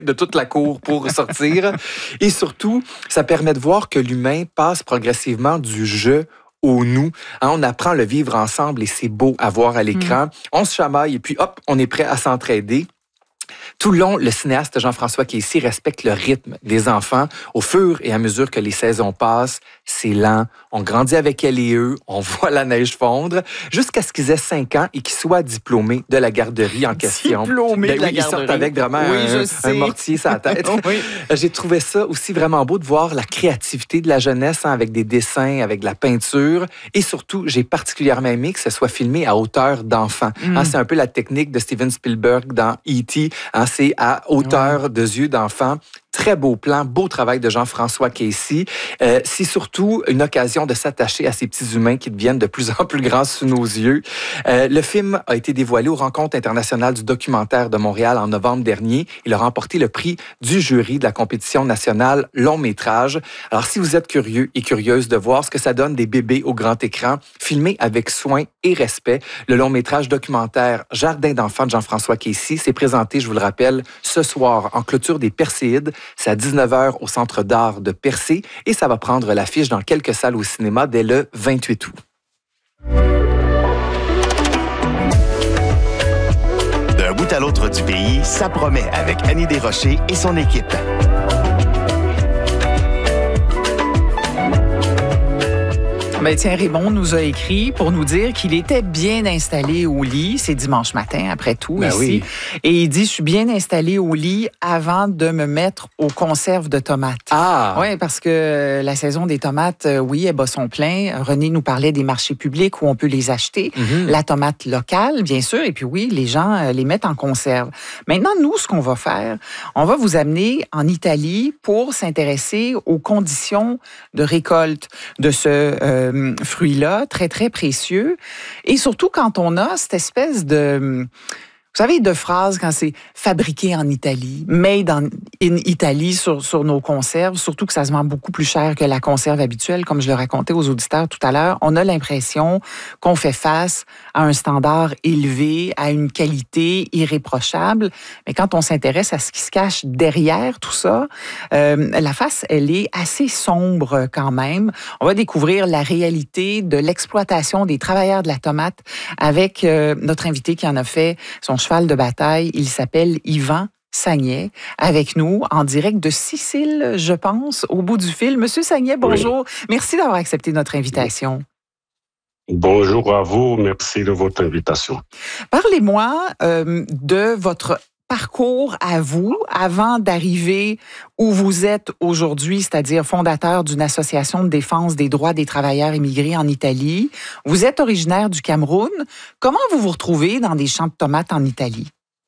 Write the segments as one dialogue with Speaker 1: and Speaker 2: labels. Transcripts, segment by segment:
Speaker 1: de toute la cour pour sortir. Et surtout, ça permet de voir que l'humain passe progressivement du je au nous. Hein, on apprend à le vivre ensemble et c'est beau à voir à l'écran. On se chamaille et puis hop, on est prêt à s'entraider. Tout le long, le cinéaste Jean-François Casey respecte le rythme des enfants. Au fur et à mesure que les saisons passent, c'est lent. On grandit avec elle et eux. On voit la neige fondre jusqu'à ce qu'ils aient 5 ans et qu'ils soient diplômés de la garderie en question.
Speaker 2: Diplômés de la
Speaker 1: Ils
Speaker 2: garderie.
Speaker 1: sortent avec vraiment un mortier sur la tête.
Speaker 2: Oui.
Speaker 1: J'ai trouvé ça aussi vraiment beau de voir la créativité de la jeunesse avec des dessins, avec de la peinture. Et surtout, j'ai particulièrement aimé que ce soit filmé à hauteur d'enfant. Hein, c'est un peu la technique de Steven Spielberg dans E.T. Hein, c'est à hauteur de yeux d'enfant. Très beau plan, beau travail de Jean-François Casey. C'est surtout une occasion de s'attacher à ces petits humains qui deviennent de plus en plus grands sous nos yeux. Le film a été dévoilé aux Rencontres internationales du documentaire de Montréal en novembre dernier. Il a remporté le prix du jury de la compétition nationale long métrage. Alors, si vous êtes curieux et curieuse de voir ce que ça donne des bébés au grand écran, filmé avec soin et respect, le long métrage documentaire Jardin d'enfants de Jean-François Casey s'est présenté, je vous le rappelle, ce soir en clôture des Perséides. C'est à 19h au Centre d'art de Percé et ça va prendre l'affiche dans quelques salles au cinéma dès le 28 août.
Speaker 3: D'un bout à l'autre du pays, ça promet avec Annie Desrochers et son équipe.
Speaker 2: Ben tiens, Raymond nous a écrit pour nous dire qu'il était bien installé au lit. C'est dimanche matin, après tout, ici.
Speaker 1: Oui.
Speaker 2: Et il dit, je suis bien installé au lit avant de me mettre aux conserves de tomates.
Speaker 1: Ah!
Speaker 2: Oui, parce que la saison des tomates, oui, elle bat son plein. René nous parlait des marchés publics où on peut les acheter. La tomate locale, bien sûr. Et puis oui, les gens les mettent en conserve. Maintenant, nous, ce qu'on va faire, on va vous amener en Italie pour s'intéresser aux conditions de récolte de ce fruit-là, très, très précieux. Et surtout quand on a cette espèce de... Vous savez, de phrases quand c'est fabriqué en Italie, made in Italy sur nos conserves, surtout que ça se vend beaucoup plus cher que la conserve habituelle, comme je le racontais aux auditeurs tout à l'heure. On a l'impression qu'on fait face à un standard élevé, à une qualité irréprochable. Mais quand on s'intéresse à ce qui se cache derrière tout ça, la face, elle est assez sombre quand même. On va découvrir la réalité de l'exploitation des travailleurs de la tomate avec notre invité qui en a fait son cheval de bataille. Il s'appelle Yvan Sagnet, avec nous, en direct de Sicile, je pense, au bout du fil. Monsieur Sagnet, bonjour. Oui. Merci d'avoir accepté notre invitation.
Speaker 4: Bonjour à vous. Merci de votre invitation.
Speaker 2: Parlez-moi de votre parcours à vous, avant d'arriver où vous êtes aujourd'hui, c'est-à-dire fondateur d'une association de défense des droits des travailleurs immigrés en Italie. Vous êtes originaire du Cameroun. Comment vous vous retrouvez dans des champs de tomates en Italie?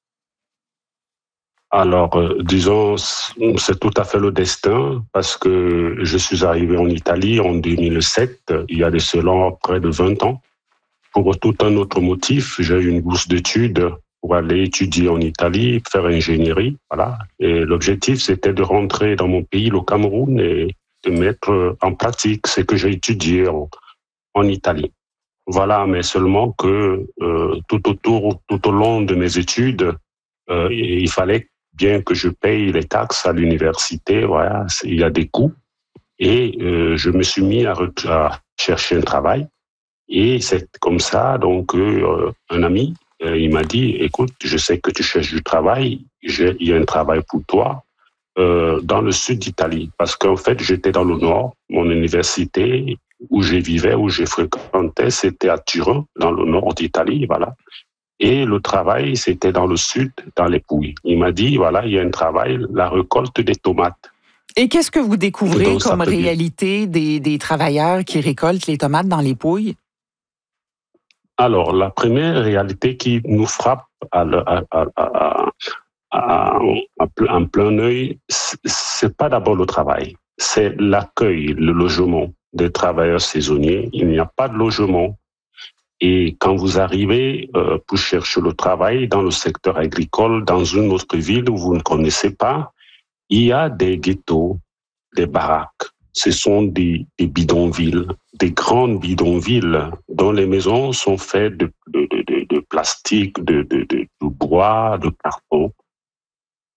Speaker 4: Alors, disons, c'est tout à fait le destin, parce que je suis arrivé en Italie en 2007, il y a de cela près de 20 ans. Pour tout un autre motif, j'ai eu une bourse d'études pour aller étudier en Italie, faire ingénierie, voilà. Et l'objectif, c'était de rentrer dans mon pays, le Cameroun, et de mettre en pratique ce que j'ai étudié en Italie. Voilà, mais seulement que tout au long de mes études, il fallait bien que je paye les taxes à l'université, voilà, il y a des coûts. Et je me suis mis à chercher un travail. Et c'est comme ça, donc, un ami, il m'a dit, écoute, je sais que tu cherches du travail, il y a un travail pour toi dans le sud d'Italie. Parce qu'en fait, j'étais dans le nord, mon université où je vivais, où je fréquentais, c'était à Turin, dans le nord d'Italie, voilà. Et le travail, c'était dans le sud, dans les Pouilles. Il m'a dit, voilà, il y a un travail, la récolte des tomates.
Speaker 2: Et qu'est-ce que vous découvrez comme réalité des travailleurs qui récoltent les tomates dans les Pouilles?
Speaker 4: Alors, la première réalité qui nous frappe en plein œil, c'est pas d'abord le travail, c'est l'accueil, le logement des travailleurs saisonniers. Il n'y a pas de logement. Et quand vous arrivez pour chercher le travail dans le secteur agricole, dans une autre ville où vous ne connaissez pas, il y a des ghettos, des baraques. Ce sont des bidonvilles, des grandes bidonvilles dont les maisons sont faites de plastique, de bois, de carton.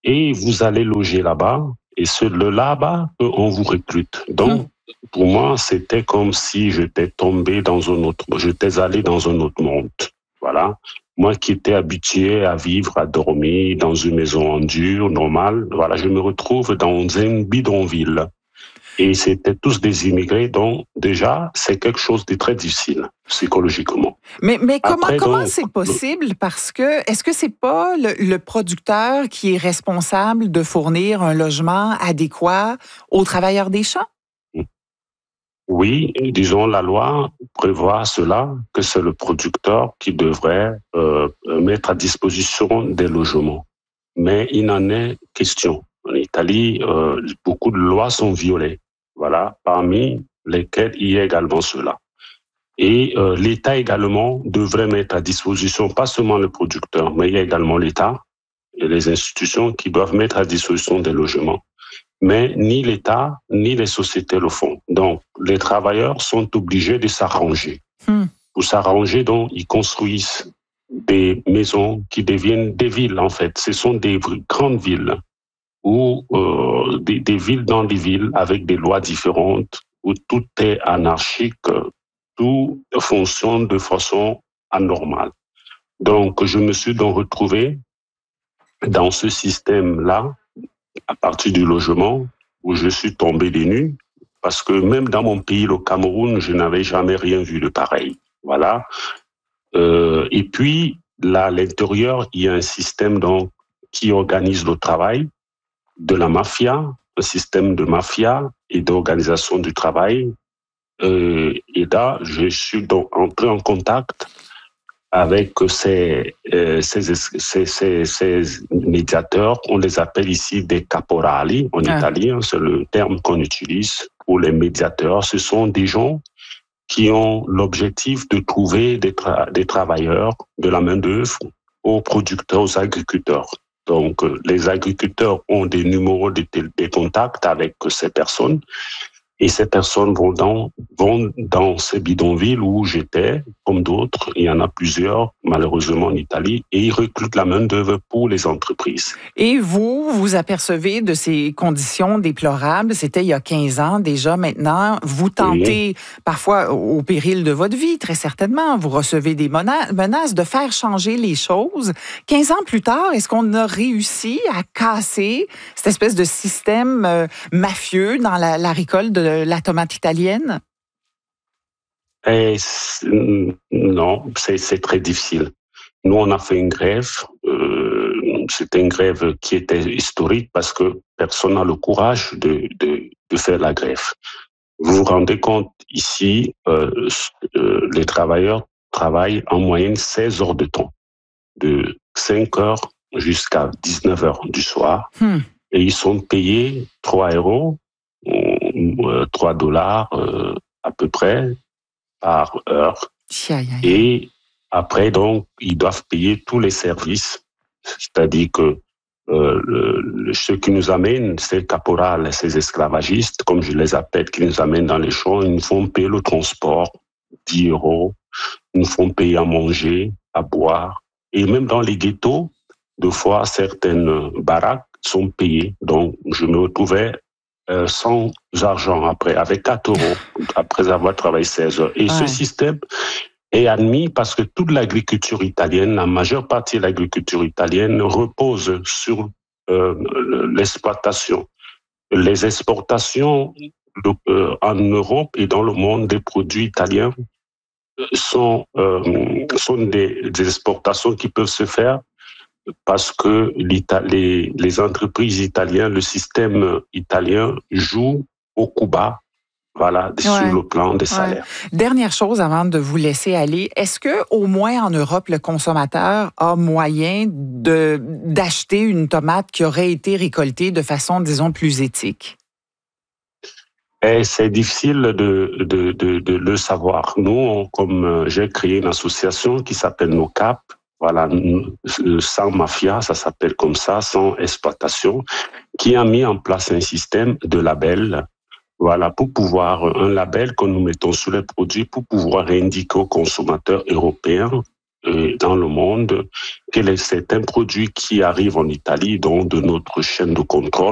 Speaker 4: et vous allez loger là-bas, et là-bas, on vous recrute. Donc, pour moi, c'était comme si j'étais allé dans un autre monde. Voilà. Moi qui étais habitué à vivre, à dormir dans une maison en dur, normale, voilà, je me retrouve dans un bidonville. Et c'était tous des immigrés, donc déjà, c'est quelque chose de très difficile, psychologiquement.
Speaker 2: Mais comment c'est possible? Parce que, est-ce que c'est pas le producteur qui est responsable de fournir un logement adéquat aux travailleurs des champs?
Speaker 4: Oui, disons, la loi prévoit cela, que c'est le producteur qui devrait mettre à disposition des logements. Mais il en est question. En Italie, beaucoup de lois sont violées. Voilà, parmi lesquelles il y a également cela. Et l'État également devrait mettre à disposition, pas seulement le producteur, mais il y a également l'État et les institutions qui doivent mettre à disposition des logements. Mais ni l'État, ni les sociétés le font. Donc, les travailleurs sont obligés de s'arranger. Pour s'arranger, donc, ils construisent des maisons qui deviennent des villes, en fait. Ce sont des grandes villes ou des villes dans des villes avec des lois différentes, où tout est anarchique, tout fonctionne de façon anormale. Donc, je me suis donc retrouvé dans ce système-là, à partir du logement, où je suis tombé des nues, parce que même dans mon pays, le Cameroun, je n'avais jamais rien vu de pareil. Voilà. Et puis, là, à l'intérieur, il y a un système donc qui organise le travail de la mafia, un système de mafia et d'organisation du travail. Et là, je suis donc entré en contact avec ces médiateurs. On les appelle ici des caporali en italien, c'est le terme qu'on utilise pour les médiateurs. Ce sont des gens qui ont l'objectif de trouver des travailleurs, de la main-d'œuvre aux producteurs, aux agriculteurs. Donc, les agriculteurs ont des numéros de contact avec ces personnes. Et ces personnes vont dans ces bidonvilles où j'étais, comme d'autres. Il y en a plusieurs, malheureusement, en Italie. Et ils recrutent la main-d'œuvre pour les entreprises.
Speaker 2: Et vous apercevez de ces conditions déplorables. C'était il y a 15 ans déjà. Maintenant, vous tentez, parfois au péril de votre vie, très certainement. Vous recevez des menaces de faire changer les choses. 15 ans plus tard, est-ce qu'on a réussi à casser cette espèce de système mafieux dans la récolte de la tomate italienne?
Speaker 4: Non, c'est très difficile. Nous, on a fait une grève. C'était une grève qui était historique parce que personne n'a le courage de faire la grève. Vous vous rendez compte, ici, les travailleurs travaillent en moyenne 16 heures de temps, de 5 heures jusqu'à 19 heures du soir. Et ils sont payés 3 euros, $3 à peu près par heure. Et après, donc, ils doivent payer tous les services. C'est-à-dire que ceux qui nous amènent, ces caporales, ces esclavagistes, comme je les appelle, qui nous amènent dans les champs, ils nous font payer le transport, 10 euros. Ils nous font payer à manger, à boire. Et même dans les ghettos, deux fois, certaines baraques sont payées. Donc, je me retrouvais sans argent après, avec 4 euros, après avoir travaillé 16 heures. Et ce système est admis parce que toute l'agriculture italienne, la majeure partie de l'agriculture italienne repose sur l'exploitation. Les exportations en Europe et dans le monde des produits italiens sont des exportations qui peuvent se faire parce que les entreprises italiennes, le système italien joue au coup bas, voilà, sur le plan des salaires.
Speaker 2: Dernière chose avant de vous laisser aller, est-ce que au moins en Europe, le consommateur a moyen d'acheter une tomate qui aurait été récoltée de façon, disons, plus éthique?
Speaker 4: C'est difficile de le savoir. Nous, comme j'ai créé une association qui s'appelle NoCap, voilà, sans mafia, ça s'appelle comme ça, sans exploitation, qui a mis en place un système de labels, voilà, pour pouvoir, un label que nous mettons sur les produits pour pouvoir indiquer aux consommateurs européens dans le monde, quel est certains produits qui arrivent en Italie, dont de notre chaîne de contrôle.